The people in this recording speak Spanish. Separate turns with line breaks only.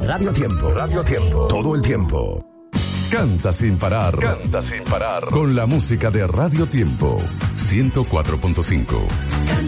Radio Tiempo. Radio Tiempo. Todo el tiempo.
Canta sin parar.
Canta sin parar.
Con la música de Radio Tiempo 104.5.